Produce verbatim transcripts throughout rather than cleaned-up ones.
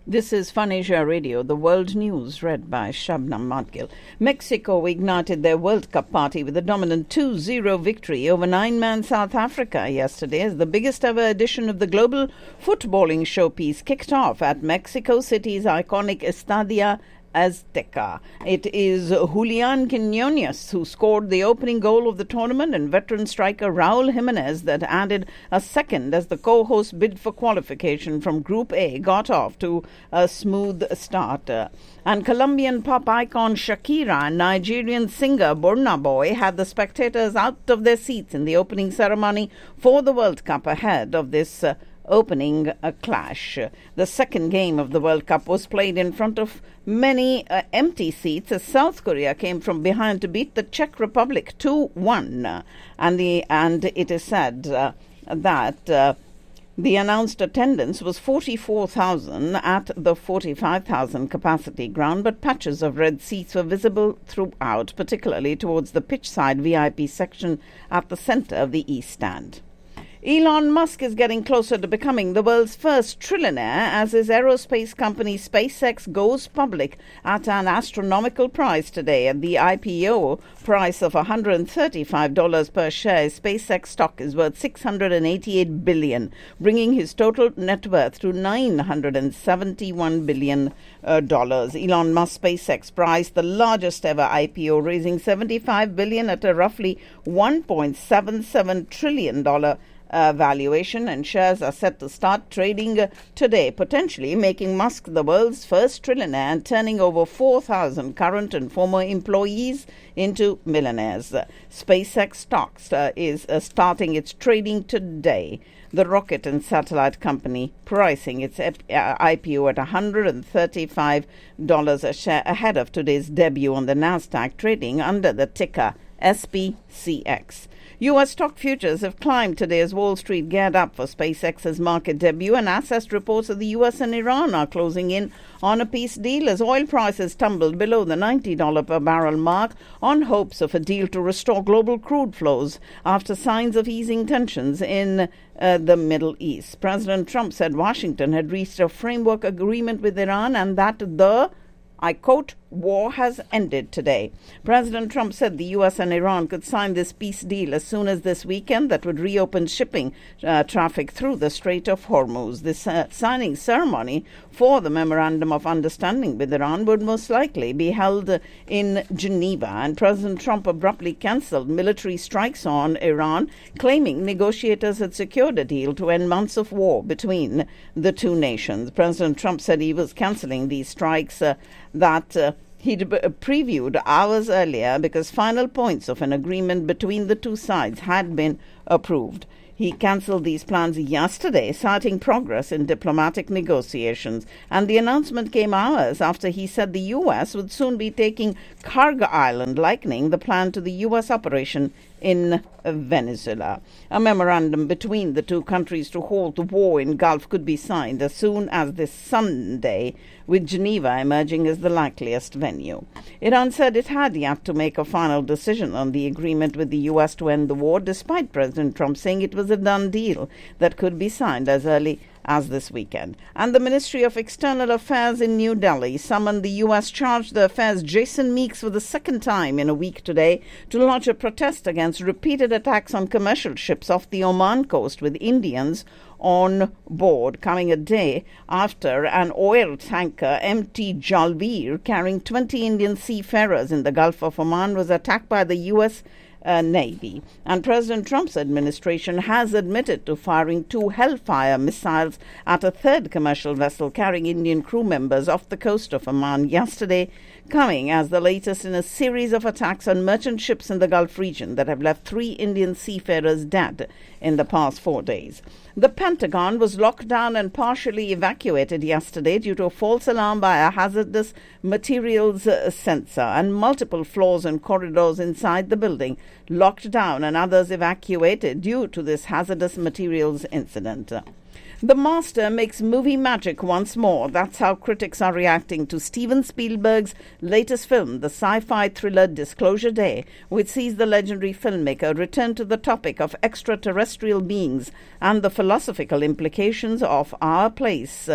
This is Fun Asia Radio, the world news read by Shabnam Madgil. Mexico ignited their World Cup party with a dominant two zero victory over nine-man South Africa yesterday as the biggest ever edition of the global footballing showpiece kicked off at Mexico City's iconic Estadio Azteca. It is Julian Quinones who scored the opening goal of the tournament and veteran striker Raul Jimenez that added a second as the co-host bid for qualification from Group A got off to a smooth start. And Colombian pop icon Shakira and Nigerian singer Burna Boy had the spectators out of their seats in the opening ceremony for the World Cup ahead of this uh, opening a clash. The second game of the World Cup was played in front of many uh, empty seats as South Korea came from behind to beat the Czech Republic two one. And, the, and it is said uh, that uh, the announced attendance was forty-four thousand at the forty-five thousand capacity ground, but patches of red seats were visible throughout, particularly towards the pitch-side V I P section at the center of the East Stand. Elon Musk is getting closer to becoming the world's first trillionaire as his aerospace company SpaceX goes public at an astronomical price today. At the I P O price of one hundred thirty-five dollars per share, SpaceX stock is worth six hundred eighty-eight billion dollars, bringing his total net worth to nine hundred seventy-one billion dollars. Uh, Elon Musk SpaceX priced the largest ever I P O, raising seventy-five billion dollars at a roughly one point seven seven trillion dollars Uh, valuation, and shares are set to start trading uh, today, potentially making Musk the world's first trillionaire and turning over four thousand current and former employees into millionaires. Uh, SpaceX stocks uh, is uh, starting its trading today. The rocket and satellite company pricing its uh, I P O at one hundred thirty-five dollars a share ahead of today's debut on the Nasdaq, trading under the ticker S P C X. U S stock futures have climbed today as Wall Street geared up for SpaceX's market debut, and assessed reports of the U S and Iran are closing in on a peace deal as oil prices tumbled below the ninety dollars per barrel mark on hopes of a deal to restore global crude flows after signs of easing tensions in uh, the Middle East. President Trump said Washington had reached a framework agreement with Iran and that the, I quote, war has ended today. President Trump said the U S and Iran could sign this peace deal as soon as this weekend that would reopen shipping uh, traffic through the Strait of Hormuz. This uh, signing ceremony for the Memorandum of Understanding with Iran would most likely be held uh, in Geneva, and President Trump abruptly cancelled military strikes on Iran, claiming negotiators had secured a deal to end months of war between the two nations. President Trump said he was cancelling these strikes uh, that uh, he'd previewed hours earlier because final points of an agreement between the two sides had been approved. He cancelled these plans yesterday, citing progress in diplomatic negotiations, and the announcement came hours after he said the U S would soon be taking Cargo Island, likening the plan to the U S operation in Venezuela. A memorandum between the two countries to halt the war in Gulf could be signed as soon as this Sunday, with Geneva emerging as the likeliest venue. Iran said it had yet to make a final decision on the agreement with the U S to end the war, despite President Trump saying it was a done deal that could be signed as early as this weekend. And the Ministry of External Affairs in New Delhi summoned the U S Chargé d'Affaires Jason Meeks for the second time in a week today to launch a protest against repeated attacks on commercial ships off the Oman coast with Indians on board, coming a day after an oil tanker M T Jalveer carrying twenty Indian seafarers in the Gulf of Oman was attacked by the U S Uh, Navy. And President Trump's administration has admitted to firing two Hellfire missiles at a third commercial vessel carrying Indian crew members off the coast of Oman yesterday, coming as the latest in a series of attacks on merchant ships in the Gulf region that have left three Indian seafarers dead in the past four days. The Pentagon was locked down and partially evacuated yesterday due to a false alarm by a hazardous materials uh, sensor, and multiple floors and corridors inside the building locked down and others evacuated due to this hazardous materials incident. The master makes movie magic once more. That's how critics are reacting to Steven Spielberg's latest film, the sci-fi thriller Disclosure Day, which sees the legendary filmmaker return to the topic of extraterrestrial beings and the philosophical implications of our place uh,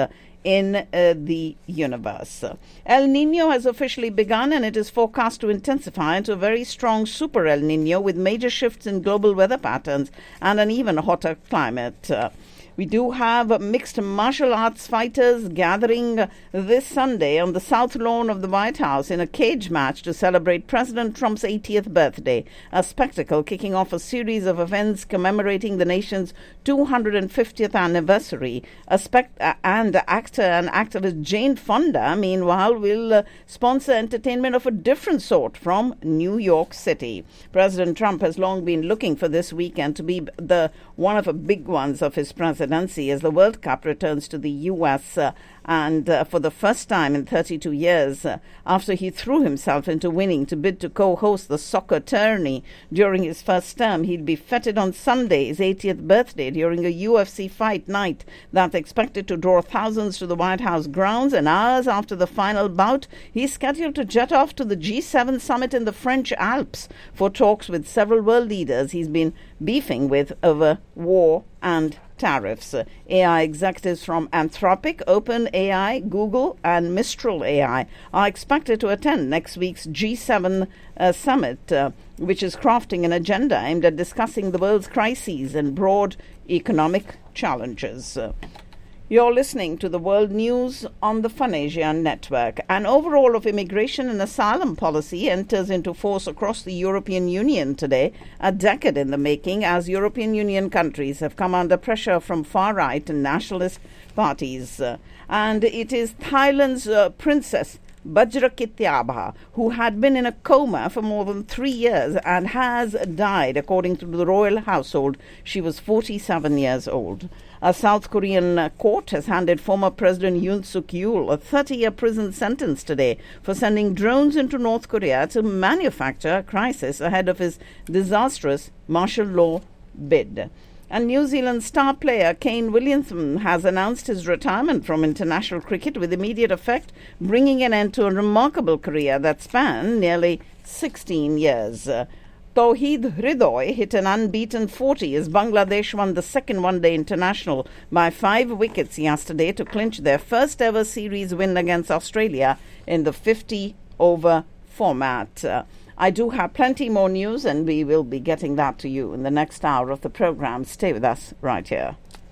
in uh, the universe. El Nino has officially begun, and it is forecast to intensify into a very strong super El Nino with major shifts in global weather patterns and an even hotter climate. Uh, We do have mixed martial arts fighters gathering this Sunday on the south lawn of the White House in a cage match to celebrate President Trump's eightieth birthday, a spectacle kicking off a series of events commemorating the nation's two hundred fiftieth anniversary. A spect- uh, and actor and activist Jane Fonda, meanwhile, will uh, sponsor entertainment of a different sort from New York City. President Trump has long been looking for this weekend to be the one of the big ones of his presidency as the World Cup returns to the U S uh, and uh, for the first time in thirty-two years uh, after he threw himself into winning to bid to co-host the soccer tourney during his first term. He'd be feted on Sunday, his eightieth birthday, during a U F C fight night that's expected to draw thousands to the White House grounds, and hours after the final bout, he's scheduled to jet off to the G seven summit in the French Alps for talks with several world leaders he's been beefing with over war and tariffs. Uh, A I executives from Anthropic, OpenAI, Google, and Mistral A I are expected to attend next week's G seven uh, summit, uh, which is crafting an agenda aimed at discussing the world's crises and broad economic challenges. Uh, You're listening to the World News on the FunAsia Network. An overhaul of immigration and asylum policy enters into force across the European Union today, a decade in the making, as European Union countries have come under pressure from far-right and nationalist parties. Uh, and it is Thailand's uh, princess, Bajra Kityabha, who had been in a coma for more than three years and has died, according to the royal household. She was forty-seven years old. A South Korean uh, court has handed former President Yoon Suk-yeol a thirty-year prison sentence today for sending drones into North Korea to manufacture a crisis ahead of his disastrous martial law bid. And New Zealand star player Kane Williamson has announced his retirement from international cricket with immediate effect, bringing an end to a remarkable career that spanned nearly sixteen years. Uh, Tauheed Hridoy hit an unbeaten forty as Bangladesh won the second one-day international by five wickets yesterday to clinch their first-ever series win against Australia in the fifty-over format. Uh, I do have plenty more news, and we will be getting that to you in the next hour of the program. Stay with us right here.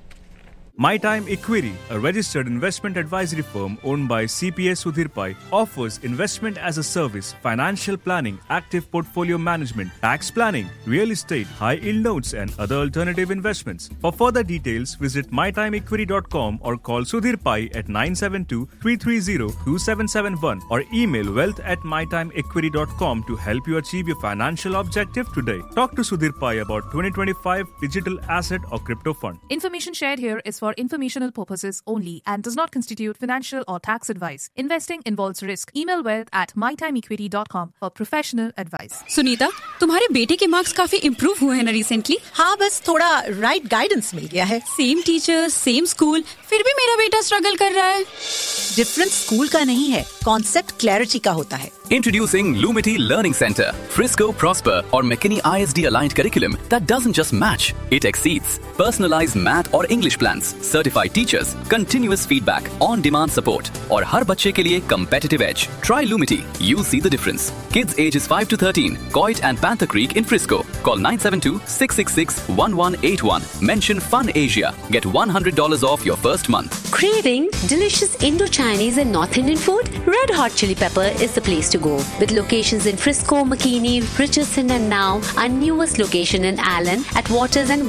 MyTime Equity, a registered investment advisory firm owned by C P A Sudhir Pai, offers investment as a service, financial planning, active portfolio management, tax planning, real estate, high-yield notes, and other alternative investments. For further details, visit my time equity dot com or call Sudhir Pai at nine seven two, three three zero, two seven seven one or email wealth at my time equity dot com to help you achieve your financial objective today. Talk to Sudhir Pai about twenty twenty-five digital asset or crypto fund. Information shared here is for informational purposes only and does not constitute financial or tax advice. Investing involves risk. Email wealth at my time equity dot com for professional advice. Sunita, तुम्हारे बेटे के marks काफी improve हुए हैं ना recently? हाँ, बस थोड़ा राइट गाइडेंस मिल गया है. सेम टीचर, सेम स्कूल, फिर भी मेरा बेटा स्ट्रगल कर रहा है. डिफरेंस स्कूल का नहीं है, कॉन्सेप्ट क्लैरिटी का होता है. Introducing Lumity Learning Center, Frisco, Prosper or McKinney I S D aligned curriculum that doesn't just match, it exceeds. Personalized math or English plans, certified teachers, continuous feedback, on-demand support और हर बच्चे के लिए competitive edge. Try Lumity, you'll see the difference. Kids ages five to thirteen, Coit and Panther Creek in Frisco. Call nine seven two, six six six, one one eight one. Mention FunAsia. Get one hundred dollars off your first month. Craving delicious Indo-Chinese and North Indian food? Red Hot Chili Pepper is the place to go. With locations in Frisco, McKinney, Richardson and now our newest location in Allen at Waters and